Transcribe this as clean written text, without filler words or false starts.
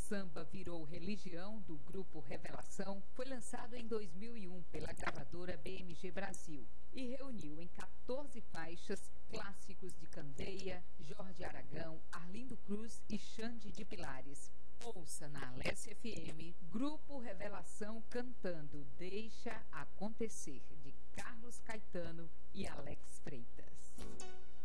Samba Virou Religião, do grupo Revelação, foi lançado em 2001 pela gravadora BMG Brasil e reuniu em 14 faixas clássicos de Candeia, Jorge Aragão, Arlindo Cruz e Xande de Pilares. Ouça na Alesse FM, Grupo Revelação cantando Deixa Acontecer, de Carlos Caetano e Alex Freitas.